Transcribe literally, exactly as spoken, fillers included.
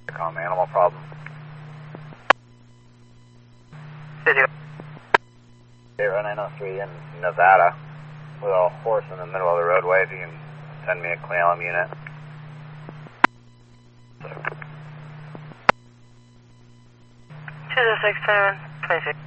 Com animal problem. City. Okay, run nine oh three in Nevada with a horse in the middle of the roadway. If you can send me a Cle Elum unit. two zero six, twenty-one, twenty-six.